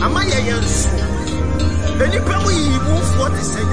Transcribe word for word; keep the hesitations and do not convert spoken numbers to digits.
Amaya Yansu. Any family move what is said.